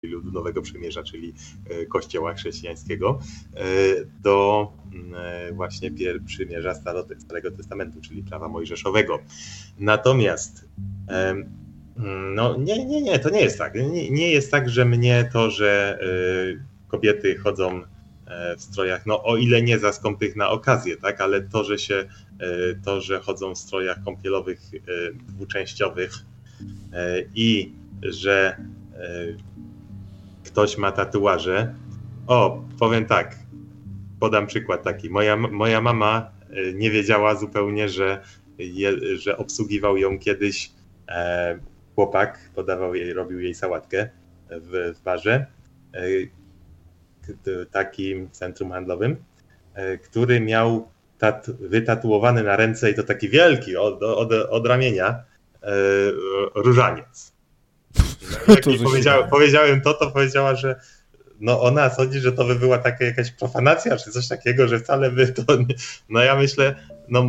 ludu Nowego Przymierza, czyli Kościoła chrześcijańskiego, do właśnie przymierza Starego Testamentu, czyli prawa mojżeszowego. Natomiast no nie, to nie jest tak. Nie jest tak, że mnie to, że kobiety chodzą w strojach, no o ile nie za skąpych na okazję, tak, ale to, że chodzą w strojach kąpielowych dwuczęściowych i że ktoś ma tatuaże. O, powiem tak, podam przykład taki. Moja mama nie wiedziała zupełnie, że obsługiwał ją kiedyś chłopak, robił jej sałatkę w barze, takim centrum handlowym, który miał wytatuowany na ręce, i to taki wielki, od ramienia, różaniec. No, jak powiedziałem to powiedziała, że no ona sądzi, że to by była taka jakaś profanacja, czy coś takiego, że wcale by to nie... No ja myślę, no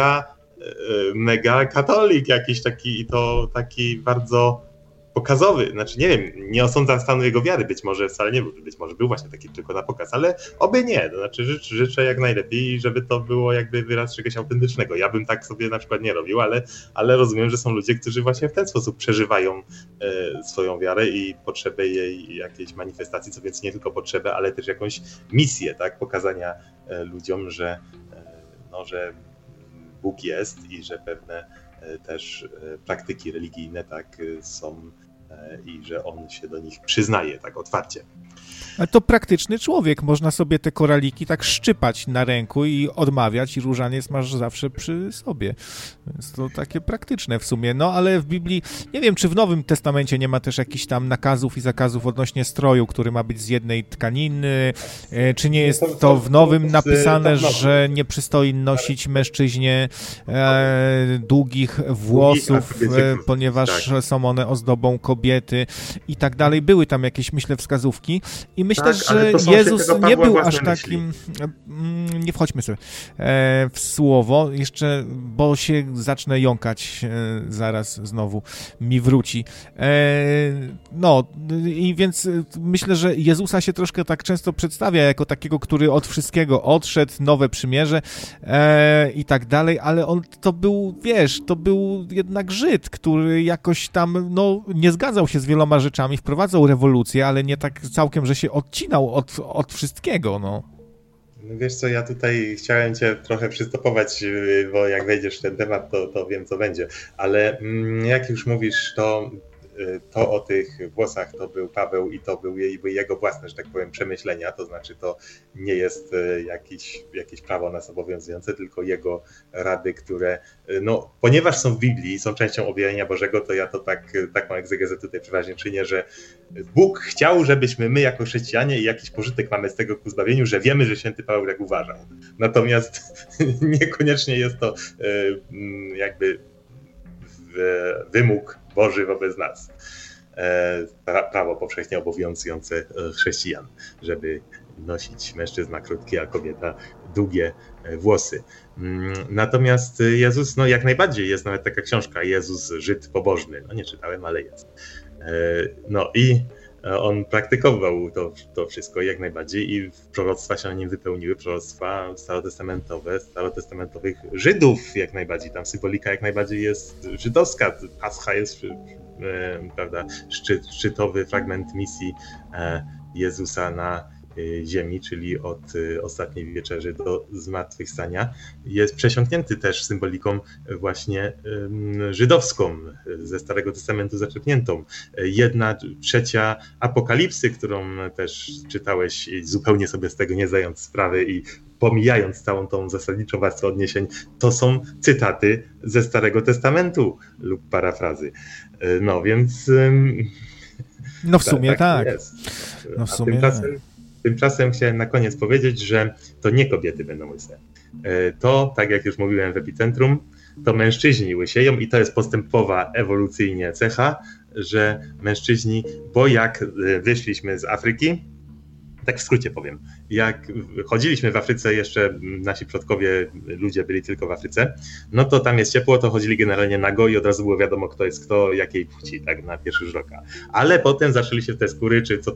mega katolik jakiś taki, i to taki bardzo pokazowy, znaczy nie wiem, nie osądzam stanu jego wiary, być może wcale nie był, być może był właśnie taki tylko na pokaz, ale oby nie, to znaczy życzę jak najlepiej, żeby to było jakby wyraz czegoś autentycznego. Ja bym tak sobie na przykład nie robił, ale rozumiem, że są ludzie, którzy właśnie w ten sposób przeżywają swoją wiarę i potrzebę jej jakiejś manifestacji, co więc nie tylko potrzebę, ale też jakąś misję, tak, pokazania ludziom, że Bóg jest i że pewne też praktyki religijne tak są i że on się do nich przyznaje tak otwarcie. Ale to praktyczny człowiek, można sobie te koraliki tak szczypać na ręku i odmawiać, i różaniec masz zawsze przy sobie. Więc to takie praktyczne w sumie. No ale w Biblii, nie wiem, czy w Nowym Testamencie nie ma też jakichś tam nakazów i zakazów odnośnie stroju, który ma być z jednej tkaniny, czy nie jest to w Nowym napisane, że nie przystoi nosić mężczyźnie długich włosów, ponieważ są one ozdobą kobiety i tak dalej. Były tam jakieś, myślę, wskazówki. I myślę, że Jezus nie był aż takim... Nie wchodźmy sobie w słowo jeszcze, bo się zacznę jąkać, zaraz znowu mi wróci. No i więc myślę, że Jezusa się troszkę tak często przedstawia jako takiego, który od wszystkiego odszedł, nowe przymierze i tak dalej, ale on to był, wiesz, to był jednak Żyd, który jakoś tam, no, nie zgadzał się z wieloma rzeczami, wprowadzał rewolucję, ale nie tak całkiem, że się odcinał od wszystkiego, no. Wiesz co, ja tutaj chciałem cię trochę przystopować, bo jak wejdziesz w ten temat, to wiem, co będzie. Ale jak już mówisz, to o tych włosach to był Paweł i to były jego własne, że tak powiem, przemyślenia, to znaczy to nie jest jakieś prawo nas obowiązujące, tylko jego rady, które, no, ponieważ są w Biblii, są częścią objawienia Bożego, to ja to taką egzegezę tutaj przeważnie czynię, że Bóg chciał, żebyśmy my jako chrześcijanie i jakiś pożytek mamy z tego ku zbawieniu, że wiemy, że święty Paweł tak uważał. Natomiast niekoniecznie jest to jakby wymóg Boży wobec nas. Prawo powszechnie obowiązujące chrześcijan, żeby nosić mężczyzna krótkie, a kobieta długie włosy. Natomiast Jezus, no jak najbardziej, jest nawet taka książka, Jezus, Żyd pobożny. No nie czytałem, ale jest. No i on praktykował to wszystko jak najbardziej i proroctwa się na nim wypełniły, proroctwa starotestamentowych Żydów jak najbardziej. Tam symbolika jak najbardziej jest żydowska. Pascha jest, prawda, szczytowy fragment misji Jezusa na ziemi, czyli od ostatniej wieczerzy do zmartwychwstania, jest przesiąknięty też symboliką właśnie żydowską, ze Starego Testamentu zaczerpniętą. 1/3 Apokalipsy, którą też czytałeś, zupełnie sobie z tego nie zdając sprawy i pomijając całą tą zasadniczą warstwę odniesień, to są cytaty ze Starego Testamentu lub parafrazy. No więc... No w sumie tak. Jest. No w sumie Tymczasem chciałem na koniec powiedzieć, że to nie kobiety będą łyse. To, tak jak już mówiłem w Epicentrum, to mężczyźni łysieją i to jest postępowa ewolucyjnie cecha, że mężczyźni, bo jak wyszliśmy z Afryki, Tak w skrócie powiem. Jak chodziliśmy w Afryce, jeszcze nasi przodkowie, ludzie byli tylko w Afryce, no to tam jest ciepło, to chodzili generalnie nago i od razu było wiadomo, kto jest kto, jakiej płci, tak na pierwszy rzut oka. Ale potem zaczęli się w te skóry, czy co